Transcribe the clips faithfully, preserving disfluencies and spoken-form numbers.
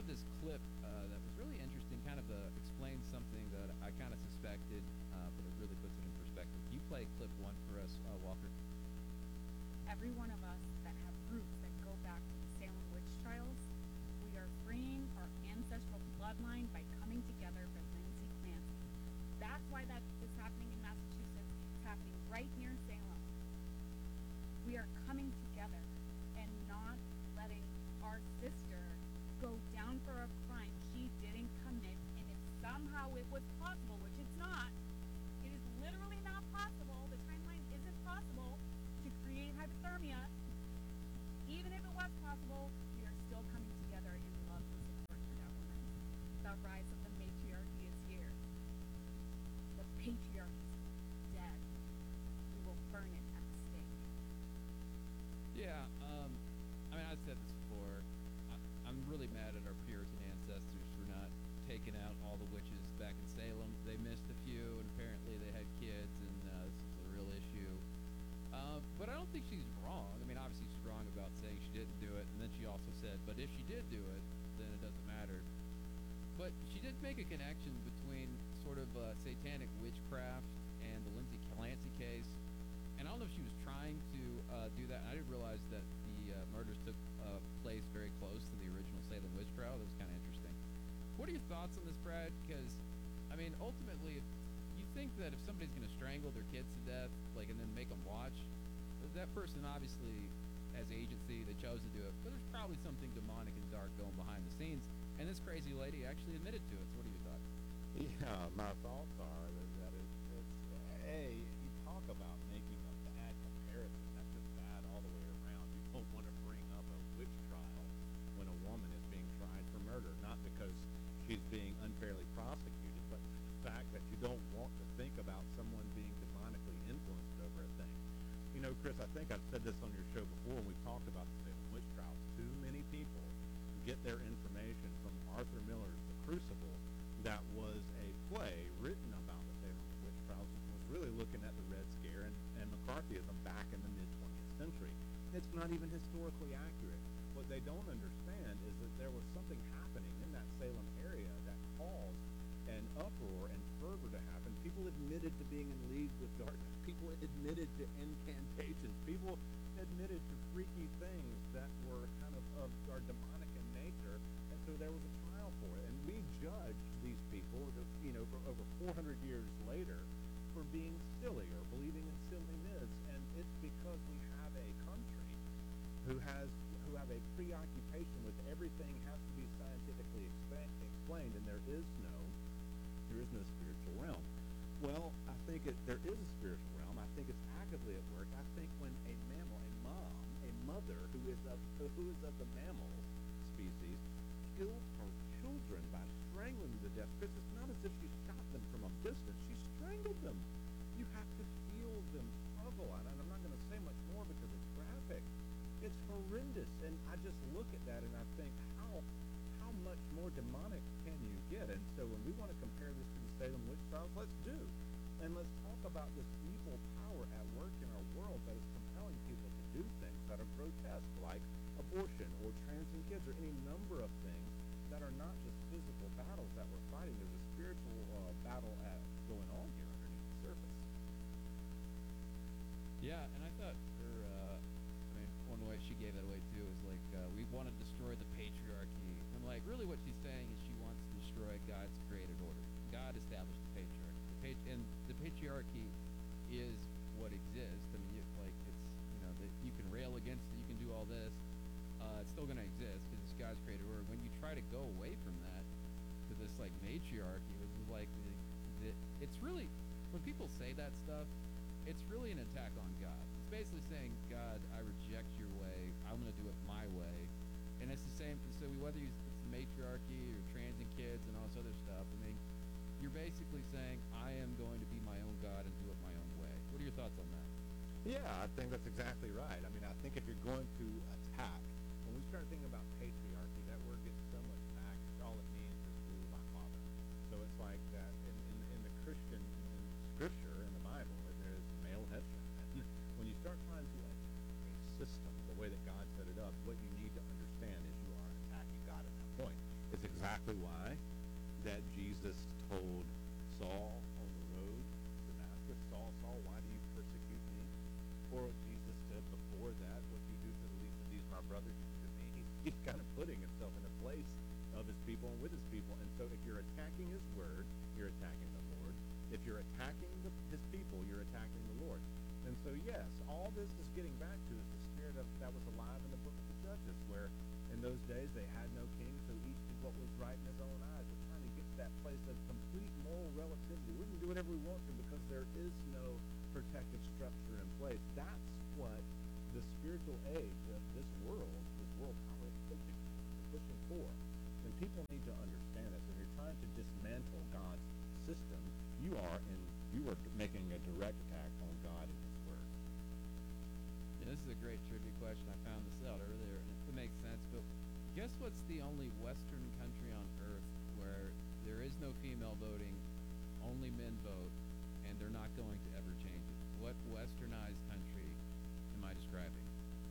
have this clip uh, that was really interesting, kind of uh, explains something that I kind of suspected, uh, but it really puts it in perspective. Can you play clip one for us, uh, Walker? Every one of us that have roots that go back to the Salem witch trials, we are freeing our ancestral bloodline by coming together for Lindsay Clancy. That's why that is happening in Massachusetts. It's happening right near Salem. We are coming together and not letting our sister go down for a crime she didn't commit. And if somehow it was possible, which it's not, it is literally not possible, the timeline isn't possible to create hypothermia. Even if it was possible, we are still coming together in love and support for that woman. The rise of the matriarchy is here. The patriarchy is dead. We will burn it at the stake. Yeah, um, I mean, I've said this before. I, I'm really mad at our Puritan ancestors for not taking out all the witches back in Salem. They missed a few, and apparently they had kids, and uh, this is a real issue. Uh, but I don't think she's wrong. I mean, obviously she's wrong about saying she didn't do it, and then she also said, but if she did do it, then it doesn't matter. But she did make a connection between sort of uh, satanic witchcraft and the Lindsay Clancy case. And I don't know if she was trying to uh, do that. I didn't realize that the uh, murders took uh, place very close to the original Salem witch trial. That was kind of interesting. What are your thoughts on this, Brad? Because, I mean, ultimately, if you think that if somebody's going to strangle their kids to death, like, and then make them watch, that person obviously has agency. They chose to do it. But there's probably something demonic and dark going behind the scenes. And this crazy lady actually admitted to it. So what are your thoughts? Yeah, my thoughts are that, that it's, it's a you talk about making a bad comparison. That's just bad all the way around. You don't want to bring up a witch trial when a woman is being tried for murder, not because she's being unfairly prosecuted, but the fact that you don't want to think about someone being demonically influenced over a thing. You know, Chris, I think I've said this on your show before when we talked about the Salem witch trials. Too many people get their information from Arthur Miller's The Crucible, that was a play written about the Salem witch trials, which was really looking at the Red Scare and, and McCarthyism back in the mid-twentieth century. It's not even historically accurate. What they don't understand is that there was something happening in that Salem area that caused an uproar and fervor to happen. People admitted to being in league with darkness. People admitted to incantations. People admitted to freaky things that were kind of, of are demonic in nature. And so there was a trial for it. And we judged these people, you know, for over four hundred years later for being silly or believing in silly myths. And it's because we have a country who has who have a preoccupation with everything has to be scientifically expa- explained, and there is no there is no spiritual realm. Well, I think it, there is a spiritual realm. I think it's actively at work. I think when a mammal, a mom, a mother who is of who is of the mammal species, kills her children by strangling them to death, because it's not as if she shot them from a distance. She strangled them. You have to feel them struggle. And I'm not going to say much more because it's graphic. It's horrendous. And I just look at that and I think, how how much more demonic can you get? And so when we want to compare this to the Salem witch trials, let's do. And let's talk about this evil power at work in our world that is compelling people to do things that are grotesque, like abortion or trans in kids or any number of things that are not just physical battles that we're fighting. There's a spiritual uh, battle at, going on here underneath the surface. Yeah, and I thought her, uh, I mean, one way she gave that away too is like, uh, we want to destroy the patriarchy. And like, really what she's saying is she wants to destroy God's created order. God established the patriarchy. The pat- and the patriarchy is what exists. I mean, you, like, it's, you know, that you can rail against it, you can do all this. Uh, it's still going to exist because it's God's created order. When you try to go away from that to this, like, matriarchy, which is like, the, the, it's really, when people say that stuff, it's really an attack on God. It's basically saying, God, I reject your way. I'm going to do it my way. And it's the same, so whether you, it's the matriarchy or trans and kids and all this other stuff, I mean, you're basically saying, I am going to be my own God and do it my own way. What are your thoughts on that? Yeah, I think that's exactly right. I mean, I think if you're going to attack, when we start thinking about patriarchy, that word gets so much baggage. All it means is rule by father. So it's like that in, in, in the Christian in scripture, in the Bible, there is male headship. When you start trying to attack a system, the way that God set it up, what you need to understand is you are attacking God at that point. It's exactly why that Jesus told Saul on the road to Damascus, Saul, Saul, why do you persecute me? Or what Jesus said before that, what you do to the least of these my brothers, you do to me. He's, he's kind of putting himself in a place of his people and with his people. And so if you're attacking his word, you're attacking the Lord. If you're attacking the, his people, you're attacking the Lord. And so, yes, all this is getting back to is the spirit of that was alive in the book of the Judges, where in those days they had no king, so each did what was right in his own eyes. We're trying to get to that place of complete moral relativity. We can do whatever we want to because there is no protective structure in place. That's what the spiritual age of this world, this world power is pushing, pushing for. And people need to understand this. When you're trying to dismantle God's system, you are in you are making a direct attack on God and his word. Yeah, this is a great trivia question. I found this out earlier, and it makes sense. But guess what's the only Western country on earth where there is no female voting, only men vote, and they're not going to ever change it? What westernized country am I describing?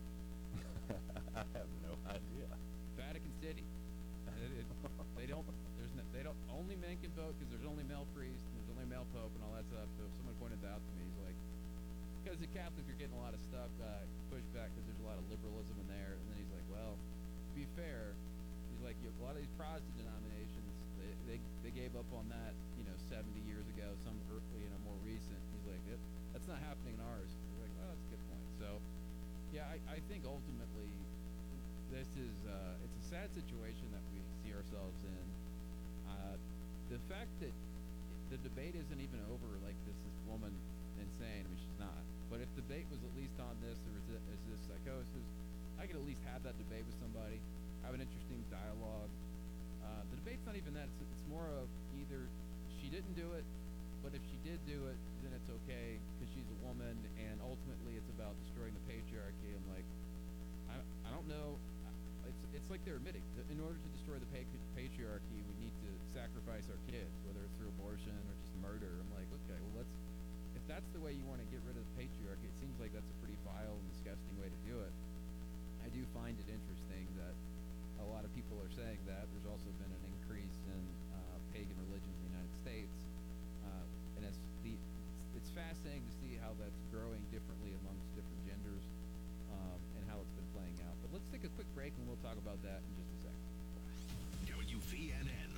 I have no idea. Vatican City. It, it, they don't. There's no, they don't. Only men can vote because there's only male priests and there's only male pope and all that stuff. So if someone pointed that out to me, he's like, because the Catholics are getting a lot of stuff uh, pushed back because there's a lot of liberalism in there. And then he's like, well, to be fair, he's like, you, a lot of these Protestant denominations, they, they they gave up on that, you know, seventy years ago. Some earthly, you know, more recent. He's like, it, that's not happening in ours. He's like, well, that's a good point. So, yeah, I, I think ultimately this is uh, it's a sad situation that we see ourselves in. Uh, the fact that the debate isn't even over, like this this woman insane. I mean, she's not. But if the debate was at least on this, or is, it, is this psychosis, I could at least have that debate with somebody, have an interesting dialogue. Uh, the debate's not even that. It's, it's more of either she didn't do it, but if she did do it, then it's okay because she's a woman, and ultimately it's about destroying the patriarchy. I'm like, I, I don't know. It's it's like they're admitting that in order to destroy the pa- patriarchy, we need to sacrifice our kids, whether it's through abortion or just murder. I'm like, okay, well, let's. If that's the way you want to get rid of the patriarchy, it seems like that's a pretty vile and disgusting way to do it. I do find it interesting that a lot of people are saying that. There's also been an increase in uh, pagan religions in the United States, uh, and it's the it's fascinating to see how that's growing differently amongst different genders um, and how it's been playing out. But let's take a quick break and we'll talk about that in just a second. W V N N.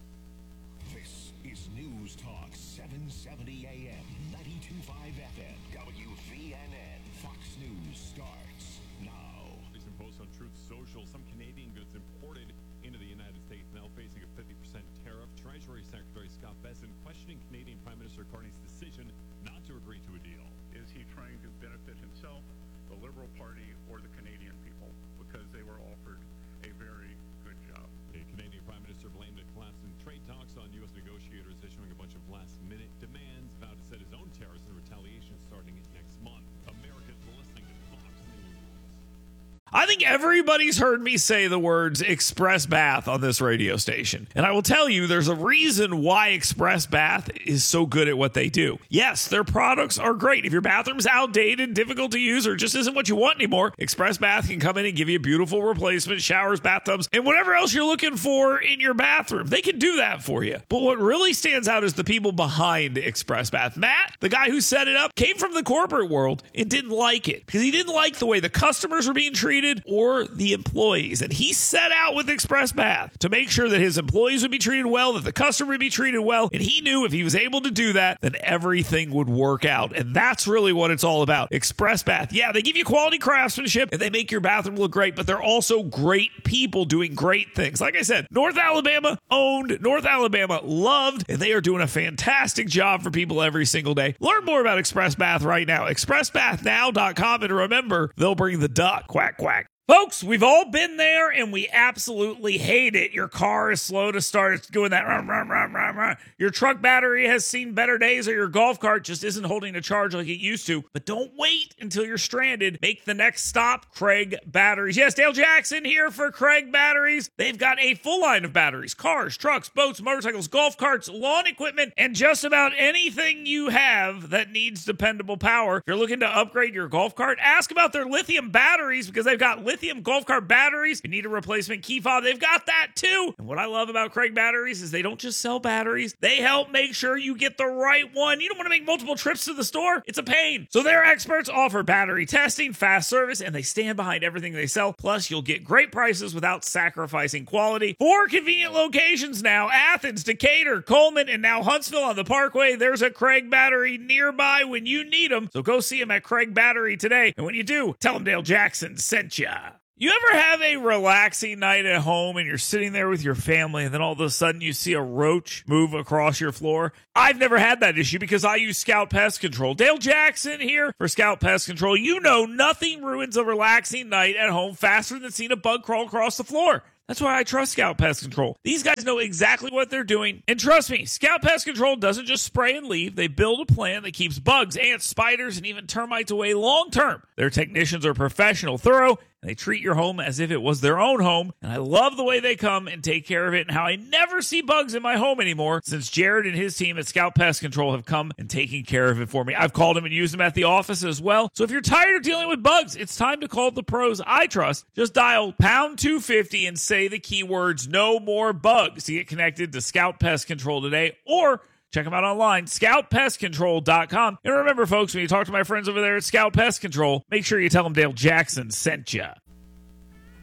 This is News Talk seven seventy A M, ninety-two point five F M. W V N N. Fox News starts now. Recent post on Truth Social, some Canadian goods imported into the United States now facing a fifty percent tariff. Treasury Secretary Scott Bessent questioning Canadian Prime Minister Carney's decision not to agree to a deal. Is he trying to benefit himself, the Liberal Party, or the Canadian people? Because they were offered a very good job. The Canadian Prime Minister blamed a collapse in trade talks on U S negotiators issuing a bunch of last-minute demands, vowed to set his own tariffs in retaliation starting next month. America's listening to Fox News. I think everybody's heard me say the words Express Bath on this radio station. And I will tell you, there's a reason why Express Bath is so good at what they do. Yes, their products are great. If your bathroom's outdated, difficult to use, or just isn't what you want anymore, Express Bath can come in and give you a beautiful replacement, showers, bathtubs, and whatever else you're looking for in your bathroom. They can do that for you. But what really stands out is the people behind Express Bath. Matt, the guy who set it up, came from the corporate world and didn't like it because he didn't like the way the customers were being treated or the employees. And he set out with Express Bath to make sure that his employees would be treated well, that the customer would be treated well. And he knew if he was able to do that, then everything would work out. And that's really what it's all about. Express Bath. Yeah, they give you quality craftsmanship and they make your bathroom look great, but they're also great people doing great things. Like I said, North Alabama owned, North Alabama loved, and they are doing a fantastic job for people every single day. Learn more about Express Bath right now. express bath now dot com. And remember, they'll bring the duck. Quack, quack. Folks, we've all been there and we absolutely hate it. Your car is slow to start. It's doing that rum, rum, rum, rum, Your truck battery has seen better days, or your golf cart just isn't holding a charge like it used to. But don't wait until you're stranded. Make the next stop Craig Batteries. Yes, Dale Jackson here for Craig Batteries. They've got a full line of batteries, cars, trucks, boats, motorcycles, golf carts, lawn equipment, and just about anything you have that needs dependable power. If you're looking to upgrade your golf cart, ask about their lithium batteries, because they've got lithium golf cart batteries. If you need a replacement key fob, they've got that too. And what I love about Craig Batteries is they don't just sell batteries. They help make sure you get the right one. You don't want to make multiple trips to the store. It's a pain. So their experts offer battery testing, fast service, and they stand behind everything they sell. Plus, you'll get great prices without sacrificing quality. Four convenient locations now: Athens, Decatur, Coleman, and now Huntsville on the Parkway. There's a Craig Battery nearby when you need them. So go see them at Craig Battery today. And when you do, tell them Dale Jackson sent ya. You ever have a relaxing night at home and you're sitting there with your family and then all of a sudden you see a roach move across your floor? I've never had that issue because I use Scout Pest Control. Dale Jackson here for Scout Pest Control. You know nothing ruins a relaxing night at home faster than seeing a bug crawl across the floor. That's why I trust Scout Pest Control. These guys know exactly what they're doing. And trust me, Scout Pest Control doesn't just spray and leave. They build a plan that keeps bugs, ants, spiders, and even termites away long term. Their technicians are professional, thorough, and they treat your home as if it was their own home. And I love the way they come and take care of it, and how I never see bugs in my home anymore since Jared and his team at Scout Pest Control have come and taken care of it for me. I've called them and used them at the office as well. So if you're tired of dealing with bugs, it's time to call the pros I trust. Just dial pound two fifty and say the keywords "no more bugs" to get connected to Scout Pest Control today, or check them out online, scout pest control dot com. And remember, folks, when you talk to my friends over there at Scout Pest Control, make sure you tell them Dale Jackson sent ya.